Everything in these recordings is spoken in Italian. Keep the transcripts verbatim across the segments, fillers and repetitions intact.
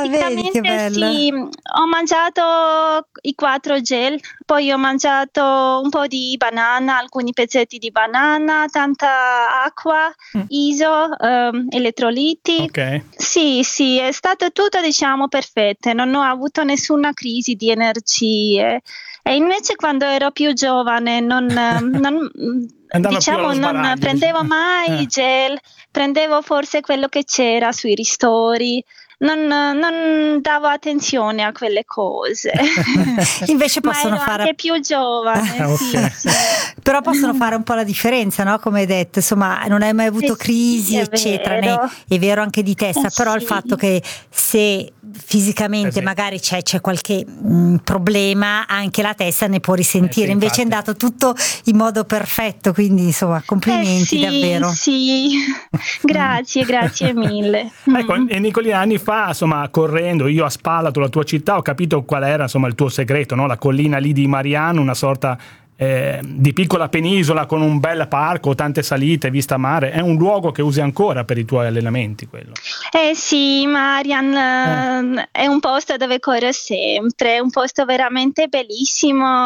vedi che bello. Sì, ho mangiato i quattro gel, poi ho mangiato un po' di banana, alcuni pezzetti di banana, tanta acqua, mm. iso, um, elettroliti. Ok. Sì, sì, è stato tutto, diciamo, perfetto, non ho avuto nessuna crisi di energie. E invece quando ero più giovane non, non diciamo non prendevo mai i gel, prendevo forse quello che c'era sui ristori. Non, non davo attenzione a quelle cose. Invece possono Ma ero fare anche più giovane. Ah, sì, okay. sì. Però possono fare un po' la differenza, no? Come hai detto, insomma, non hai mai avuto Eh crisi, sì, è eccetera, vero. né, è vero anche di testa, Eh però sì. il fatto che se fisicamente Eh sì. magari c'è, c'è qualche mh, problema, anche la testa ne può risentire. Eh sì, invece è infatti. andato tutto in modo perfetto, quindi insomma complimenti, Eh sì, davvero. sì. Grazie, grazie mille. Ecco, Mm. e Nicolina, anni fa, insomma, correndo io a Spalato, la tua città, ho capito qual era, insomma, il tuo segreto, no? La collina lì di Mariano, una sorta eh, di piccola penisola con un bel parco, tante salite, vista mare. È un luogo che usi ancora per i tuoi allenamenti, quello? Eh sì, Marian eh. è un posto dove corro sempre, è un posto veramente bellissimo,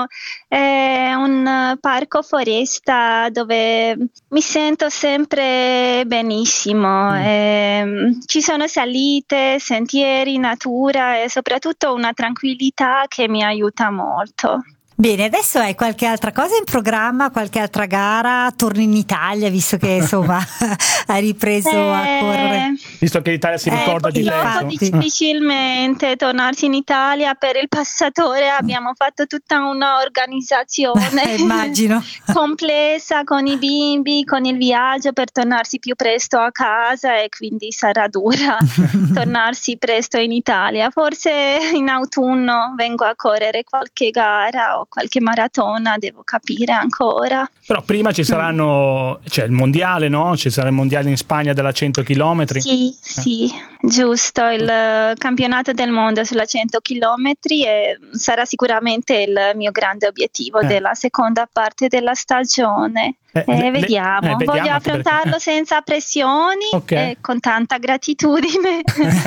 è un parco foresta dove mi sento sempre benissimo. Mm. E, ci sono salite, sentieri, natura e soprattutto una tranquillità che mi aiuta molto. Bene, adesso hai qualche altra cosa in programma, qualche altra gara? Torni in Italia, visto che insomma hai ripreso eh, a correre. Visto che l'Italia si ricorda eh, di te. Difficilmente tornarsi in Italia per il passatore, abbiamo fatto tutta una organizzazione immagino complessa con i bimbi, con il viaggio per tornarsi più presto a casa e quindi sarà dura tornarsi presto in Italia. Forse in autunno vengo a correre qualche gara o qualche maratona, devo capire ancora. Però prima ci saranno, c'è cioè il mondiale, no? Ci sarà il mondiale in Spagna della cento chilometri. Sì, sì, giusto, il campionato del mondo sulla cento chilometri e sarà sicuramente il mio grande obiettivo eh. della seconda parte della stagione. Eh, eh, le, vediamo. Eh, vediamo, voglio affrontarlo perché... senza pressioni okay. e con tanta gratitudine.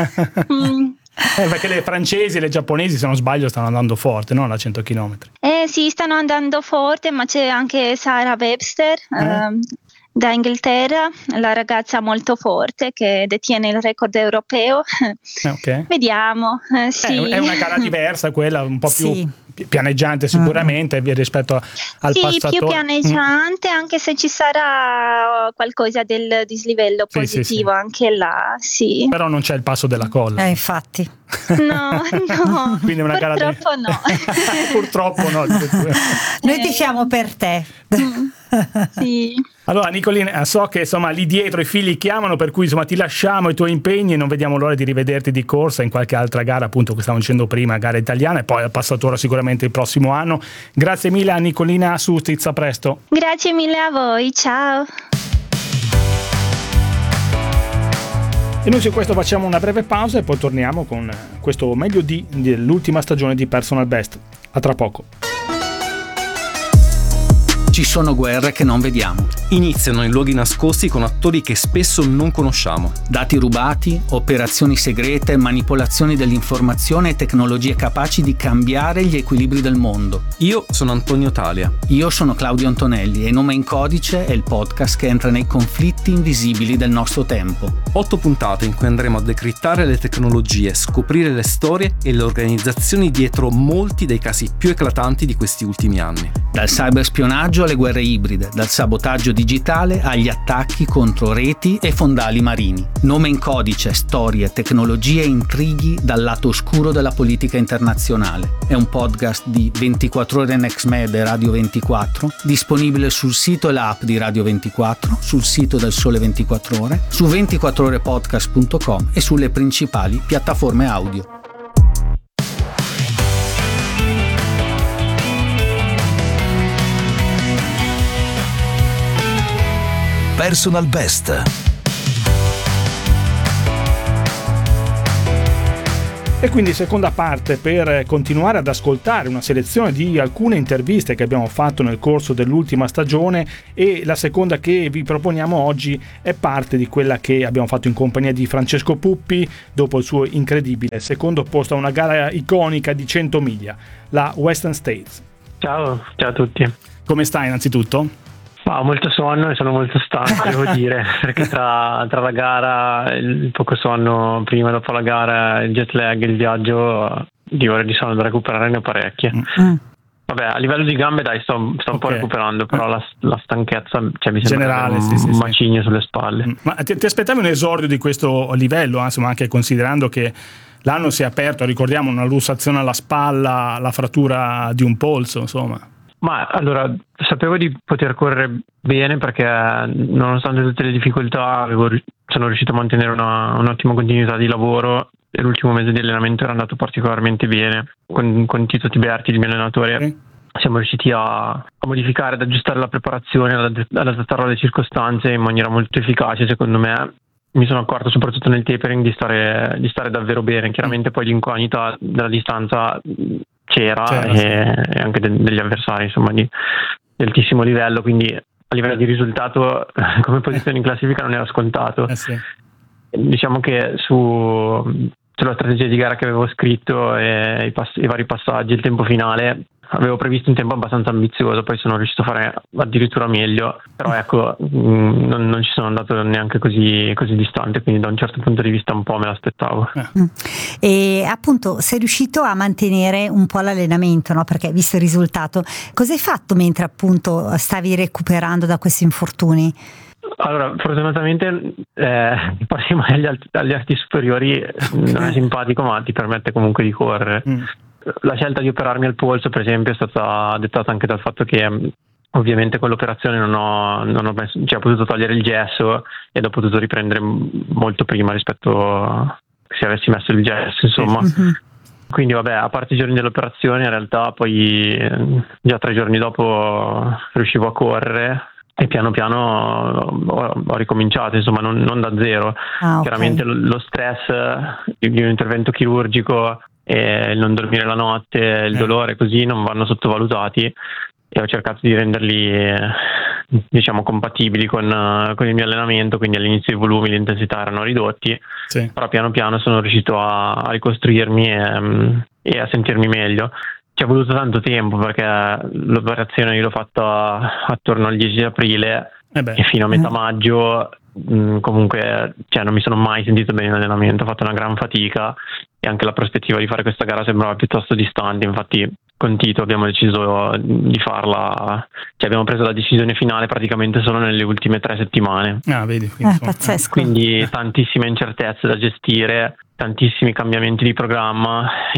mm. Eh, perché le francesi e le giapponesi, se non sbaglio, stanno andando forte, no? La cento chilometri. Eh sì, stanno andando forte, ma c'è anche Sarah Webster eh. ehm, da Inghilterra, la ragazza molto forte che detiene il record europeo. Eh, okay. Vediamo. Eh, sì. eh, è una gara diversa quella, un po' più sì. pianeggiante sicuramente mm. rispetto al sì, passatore. Sì, più pianeggiante, mm. anche se ci sarà qualcosa del dislivello sì, positivo sì, sì. anche là, sì. Però non c'è il passo della colla. Eh, infatti. No, no. Quindi una Purtroppo gara di... no. Purtroppo no. Noi tifiamo per te. Mm. Sì. Allora Nicolina, so che insomma lì dietro i figli chiamano, per cui insomma ti lasciamo i tuoi impegni e non vediamo l'ora di rivederti di corsa in qualche altra gara, appunto che stavamo dicendo prima, gara italiana, e poi al passatore sicuramente il prossimo anno. Grazie mille a Nicolina Sustitz, a presto. Grazie mille a voi, ciao. E noi su questo facciamo una breve pausa e poi torniamo con questo meglio di dell'ultima stagione di Personal Best. A tra poco. Ci sono guerre che non vediamo. Iniziano in luoghi nascosti con attori che spesso non conosciamo. Dati rubati, operazioni segrete, manipolazioni dell'informazione e tecnologie capaci di cambiare gli equilibri del mondo. Io sono Antonio Talia. Io sono Claudio Antonelli e Nome in Codice è il podcast che entra nei conflitti invisibili del nostro tempo. Otto puntate in cui andremo a decrittare le tecnologie, scoprire le storie e le organizzazioni dietro molti dei casi più eclatanti di questi ultimi anni. Dal cyberspionaggio alle guerre ibride, dal sabotaggio digitale agli attacchi contro reti e fondali marini. Nome in Codice, storie, tecnologie e intrighi dal lato oscuro della politica internazionale. È un podcast di ventiquattro ore NextMed e Radio ventiquattro, disponibile sul sito e l'app di Radio ventiquattro, sul sito del Sole ventiquattro Ore, su ventiquattro ore podcast punto com e sulle principali piattaforme audio. Personal Best. E quindi seconda parte per continuare ad ascoltare una selezione di alcune interviste che abbiamo fatto nel corso dell'ultima stagione, e la seconda che vi proponiamo oggi è parte di quella che abbiamo fatto in compagnia di Francesco Puppi dopo il suo incredibile secondo posto a una gara iconica di cento miglia, la Western States. Ciao, ciao a tutti. Come stai innanzitutto? Ho molto sonno e sono molto stanco, devo dire, perché tra, tra la gara, il poco sonno prima e dopo la gara, il jet lag, il viaggio, di ore di sonno da recuperare ne ho parecchie. Mm. Vabbè, a livello di gambe dai, sto, sto un okay. po' recuperando, però la, la stanchezza, cioè, mi sembra generale, un, sì, sì, un macigno sì. sulle spalle. Mm. Ma ti, ti aspettavi un esordio di questo livello, insomma, anche considerando che l'anno si è aperto, ricordiamo una lussazione alla spalla, la frattura di un polso, insomma. Ma allora, sapevo di poter correre bene perché nonostante tutte le difficoltà avevo, sono riuscito a mantenere una, un'ottima continuità di lavoro, e l'ultimo mese di allenamento era andato particolarmente bene. Con, con Tito Tiberti, il mio allenatore, okay. siamo riusciti a, a modificare, ad aggiustare la preparazione, ad, ad adattarla alle circostanze in maniera molto efficace, secondo me. Mi sono accorto soprattutto nel tapering di stare, di stare davvero bene. Chiaramente poi l'incognita della distanza c'era, c'era e, sì. e anche de- degli avversari, insomma, di, di altissimo livello, quindi a livello di risultato come posizione in classifica non era scontato. Eh sì. Diciamo che su sulla strategia di gara che avevo scritto e i, pass- i vari passaggi, il tempo finale, avevo previsto un tempo abbastanza ambizioso, poi sono riuscito a fare addirittura meglio, però ecco mh, non, non ci sono andato neanche così, così distante, quindi da un certo punto di vista un po' me l'aspettavo. Mm. E appunto sei riuscito a mantenere un po' l'allenamento, no? Perché visto il risultato, cosa hai fatto mentre appunto stavi recuperando da questi infortuni? Allora, fortunatamente eh, passiamo agli, alt- agli arti superiori non è simpatico, ma ti permette comunque di correre. Mm. La scelta di operarmi al polso, per esempio, è stata dettata anche dal fatto che ovviamente con l'operazione non ho, non ho, messo, cioè, ho potuto togliere il gesso ed ho potuto riprendere molto prima rispetto a se avessi messo il gesso, insomma. Mm-hmm. Quindi vabbè, a parte i giorni dell'operazione, in realtà poi già tre giorni dopo riuscivo a correre. E piano piano ho, ho ricominciato, insomma, non, non da zero. Ah, okay. Chiaramente lo, lo stress di un intervento chirurgico e il non dormire la notte, il eh. dolore così non vanno sottovalutati, e ho cercato di renderli, diciamo, compatibili con, con il mio allenamento, quindi all'inizio i volumi, l'intensità erano ridotti, sì. però piano piano sono riuscito a, a ricostruirmi e, e a sentirmi meglio. Ci è voluto tanto tempo perché l'operazione io l'ho fatta attorno al dieci aprile eh e fino a metà maggio mh, comunque cioè, non mi sono mai sentito bene in allenamento, ho fatto una gran fatica e anche la prospettiva di fare questa gara sembrava piuttosto distante. Infatti con Tito abbiamo deciso di farla, cioè abbiamo preso la decisione finale praticamente solo nelle ultime tre settimane. Ah, vedi, quindi, eh, pazzesco. Quindi tantissime incertezze da gestire, tantissimi cambiamenti di programma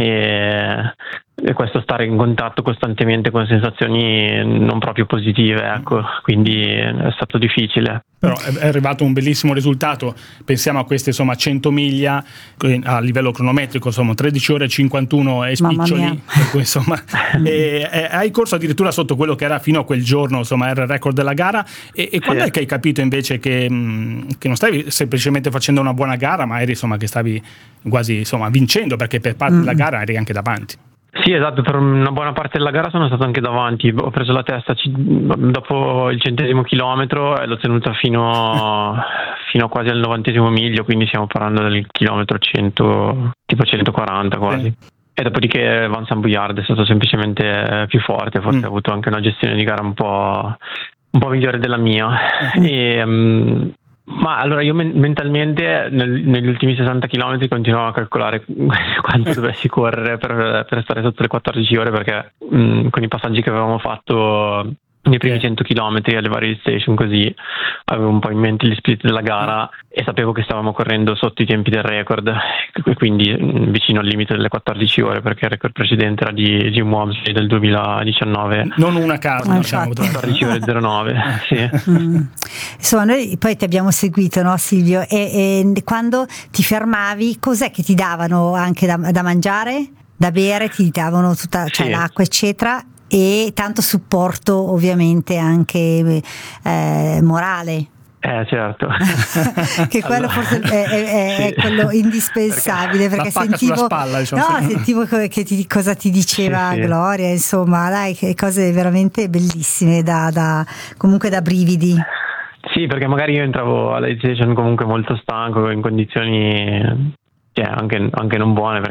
e, e questo stare in contatto costantemente con sensazioni non proprio positive, ecco, quindi è stato difficile. Però è arrivato un bellissimo risultato, pensiamo a queste insomma cento miglia a livello cronometrico, insomma tredici ore e cinquantuno e spiccioli, per cui, insomma e, e hai corso addirittura sotto quello che era fino a quel giorno, insomma era il record della gara. E, e quando sì. è che hai capito invece che, mh, che non stavi semplicemente facendo una buona gara, ma eri insomma che stavi quasi insomma vincendo, perché per parte mm. della gara eri anche davanti? Sì, esatto, per una buona parte della gara sono stato anche davanti, ho preso la testa c- dopo il centesimo chilometro e l'ho tenuta fino, fino quasi al novantesimo miglio, quindi stiamo parlando del chilometro cento, tipo centoquaranta quasi. Sì. E dopodiché Van Sambouillard è stato semplicemente più forte, forse mm. ha avuto anche una gestione di gara un po', un po' migliore della mia. Mm. E, um, ma allora io men- mentalmente nel, negli ultimi sessanta chilometri continuavo a calcolare quanto dovessi correre per, per stare sotto le quattordici ore, perché mh, con i passaggi che avevamo fatto nei primi cento chilometri alle varie station così avevo un po' in mente gli split della gara e sapevo che stavamo correndo sotto i tempi del record, quindi vicino al limite delle quattordici ore, perché il record precedente era di Jim Walmsley del duemiladiciannove, non una casa, diciamo, quattordici ore zero nove. Sì. Mm. Insomma, noi poi ti abbiamo seguito, no Silvio, e, e quando ti fermavi cos'è che ti davano anche da, da mangiare, da bere, ti davano tutta, cioè, sì. l'acqua eccetera, e tanto supporto ovviamente anche eh, morale. Eh certo. Che quello allora, forse è, è, è sì. quello indispensabile, perché, perché sentivo, spalla, diciamo. no, sentivo che ti, cosa ti diceva sì, sì. Gloria, insomma, dai, che cose veramente bellissime, da, da comunque da brividi. Sì, perché magari io entravo alla station comunque molto stanco, in condizioni cioè, anche, anche non buone,